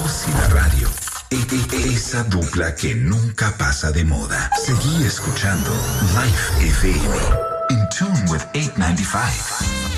voz y la radio. Esa dupla que nunca pasa de moda. Seguí escuchando Life FM. In tune with 895.